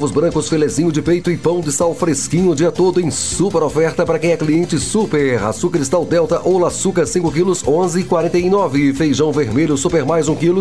ovos brancos, filezinho de peito e pão de sal fresquinho o dia todo em super oferta para quem é cliente Super. Açúcar Cristal Delta ou Açúcar 5 quilos, 11,49. Feijão vermelho Super Mais 1 quilo,